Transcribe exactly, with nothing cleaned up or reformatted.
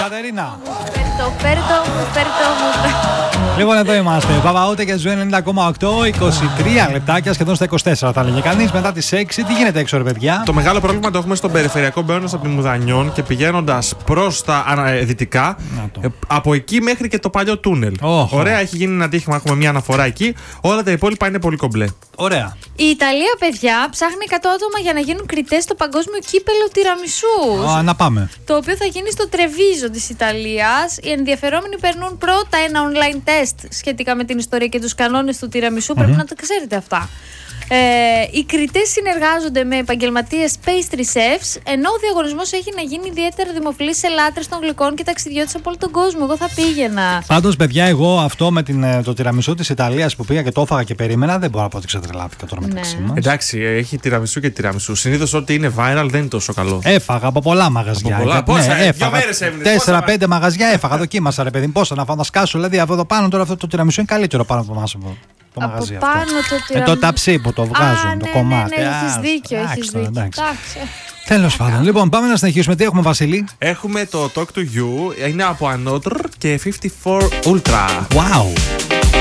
Κατερίνα. Φέρτο, φέρτο μου, φέρτο μου. Λοιπόν, εδώ είμαστε. Παπαούτε και Ζου ενενήντα κόμμα οκτώ, είκοσι τρία λεπτάκια, σχεδόν στα είκοσι τέσσερα θα έλεγε κανείς. Μετά τις έξι, τι γίνεται έξω, ρε παιδιά? Το μεγάλο πρόβλημα το έχουμε στον περιφερειακό, μπαίνοντας από τη Μουδανιών και πηγαίνοντας προς τα ε, δυτικά. Ε, από εκεί μέχρι και το παλιό τούνελ. Oh, Ωραία, oh. Έχει γίνει ένα τύχημα, έχουμε μια αναφορά εκεί. Όλα τα υπόλοιπα είναι πολύ κομπλέ. Ωραία. Η Ιταλία, παιδιά, ψάχνει εκατό άτομα για να γίνουν κριτές στο παγκόσμιο κύπελο τυραμισού. Oh, να πάμε. Το οποίο θα γίνει στο Τρεβίζο της Ιταλίας. Οι ενδιαφερόμενοι περνούν πρώτα ένα online test σχετικά με την ιστορία και τους κανόνες του τυραμισού. Mm-hmm. Πρέπει να τα ξέρετε αυτά. Ε, οι κριτές συνεργάζονται με επαγγελματίες pastry chefs, ενώ ο διαγωνισμός έχει να γίνει ιδιαίτερα δημοφιλής σε λάτρες των γλυκών και ταξιδιώτες από όλο τον κόσμο. Εγώ θα πήγαινα. Πάντως, παιδιά, εγώ αυτό με την, το τυραμισού της Ιταλίας που πήγα και το έφαγα και περίμενα, δεν μπορώ να πω ότι ξετρελάθηκα τώρα μεταξύ Ναι. μας. Εντάξει, έχει τυραμισού και τυραμισού. Συνήθως ό,τι είναι viral δεν είναι τόσο καλό. Έφαγα από πολλά μαγαζιά. Από πολλά. Ναι, Πόσα, έφαγα. δύο μέρες έμεινες. Τέσσερα πέντε μαγαζιά έφαγα. Δοκίμασα, ρε παιδί. Πόσα να φάω, να σκάσω. Δηλαδή από εδώ πάνω τώρα αυτό το τυραμισού είναι καλύτερο πάνω από εμάς. Το από μαγαζί πάνω αυτό. το τυραμισού. Με το ταψί που το βγάζουν, Α, το ναι, κομμάτι. Ναι, ναι, έχεις δίκιο. Εντάξει, έχεις τώρα, δίκιο. εντάξει. Τέλος πάντων. Λοιπόν, πάμε να συνεχίσουμε. Τι έχουμε, Βασίλη? Έχουμε το Talk to You. Είναι από Another και πενήντα τέσσερα Ultra. Wow.